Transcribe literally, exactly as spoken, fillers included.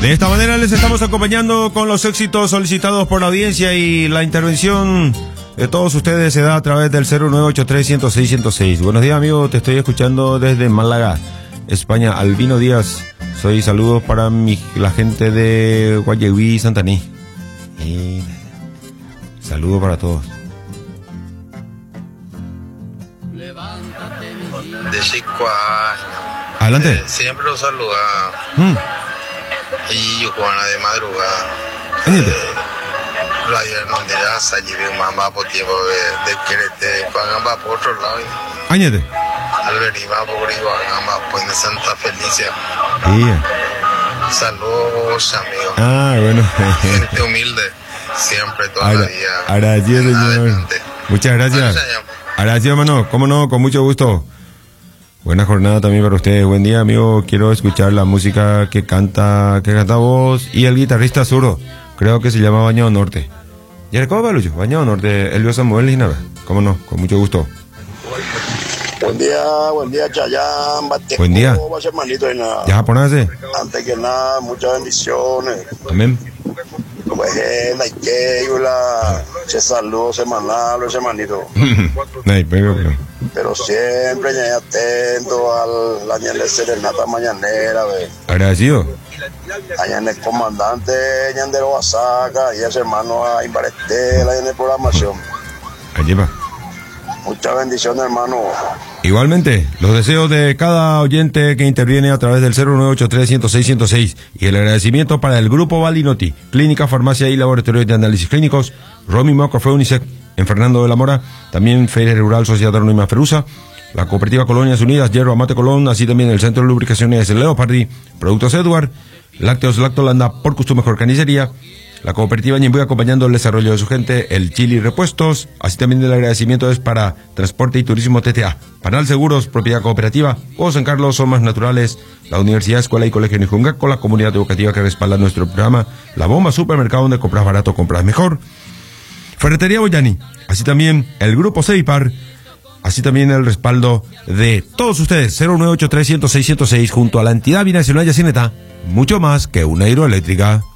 De esta manera les estamos acompañando con los éxitos solicitados por la audiencia, y la intervención de todos ustedes se da a través del cero nueve ocho tres, uno cero seis, uno cero seis. Buenos días, amigo, te estoy escuchando desde Málaga, España. Albino Díaz, soy saludos para mi, la gente de Guayeguí, Santaní. Y saludos para todos. De Chicoa. Adelante. Eh, siempre los saluda. Mm. Y Juana de madrugada. Añete. Radio Monteras, allí vi mamá por tiempo de, de quererte. Cuando va por otro lado. Añete. Alberima por Iguagama, pues de Santa Felicia. Yeah. Saludos, amigos. Ah, bueno. Gente humilde, siempre, todavía. Gracias, señor. Muchas gracias. Gracias, hermano. ¿Cómo no? Con mucho gusto. Buena jornada también para ustedes. Buen día, amigo. Quiero escuchar la música que canta, que canta vos y el guitarrista zurdo. Creo que se llama Bañado Norte. ¿Y el cómo va, Lucho? Bañado Norte, Elvio Samuel y nada. ¿Cómo no? Con mucho gusto. Buen día, buen día, Chayán. Buen día. Ya japonés. Antes que nada, muchas bendiciones. Amén. Pues eh, la Ikeula, se saludo semanal, ese manito. Ay, pero, pero. Pero siempre ya atento a la ña de serenata mañanera, ve. Agradecido. Allá en el comandante Ñandero Basaca y ese hermano a Imbarestela en la programación. Allí va. Muchas bendiciones, hermano. Igualmente, los deseos de cada oyente que interviene a través del cero nueve ocho tres, uno cero seis, uno cero seis, y el agradecimiento para el Grupo Valdinotti, Clínica, Farmacia y Laboratorios de Análisis Clínicos, Romy Moco, Unicef, en Fernando de la Mora, también Feria Rural Sociedad Anónima Ferusa, la Cooperativa Colonias Unidas, Hierro Amate Colón, así también el Centro de Lubricaciones Leopardi, Productos Edward, Lácteos Lactolanda, por Custom Mejor Carnicería, la Cooperativa Ñembuy apoyando el desarrollo de su gente, el Chili Repuestos, así también el agradecimiento es para Transporte y Turismo T T A, Panal Seguros, Propiedad Cooperativa, Juegos San Carlos, Son Más Naturales, la Universidad, Escuela y Colegio Nijungaco, la comunidad educativa que respalda nuestro programa, La Bomba Supermercado, donde compras barato, compras mejor, Ferretería Boyani, así también el Grupo Ceipar, así también el respaldo de todos ustedes, cero nueve ocho tres, uno cero seis, uno cero seis, junto a la entidad binacional Yacineta, mucho más que una hidroeléctrica.